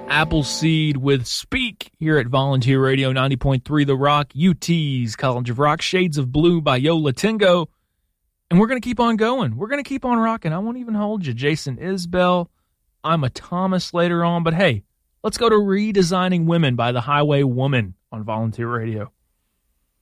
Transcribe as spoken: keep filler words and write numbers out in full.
Appleseed with Speak here at Volunteer Radio ninety point three The Rock, U T's College of Rock, Shades of Blue by Yo La Tengo. And we're going to keep on going. We're going to keep on rocking. I won't even hold you. Jason Isbell, I'm a Thomas later on. But hey, let's go to Redesigning Women by The Highway Woman on Volunteer Radio.